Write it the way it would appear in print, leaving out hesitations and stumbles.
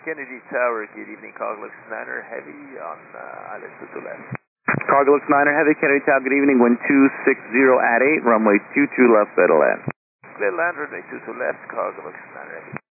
Kennedy Tower, good evening, Cargo Lux Niner Heavy on Island 22 left. Cargo Lux Niner Heavy, Kennedy Tower, good evening, wind 260 at 8, runway 22 left, clear to land. Clear land, runway 22 left, Cargo Lux Niner Heavy.